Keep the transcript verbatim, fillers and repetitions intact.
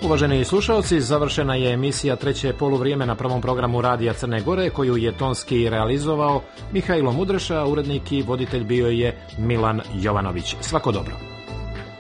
Uvaženi slušalci, završena je emisija Treće poluvrijeme na prvom programu Radija Crne Gore, koju je tonski realizovao Mihajlo Mudreša, urednik i voditelj bio je Milan Jovanović. Svako dobro.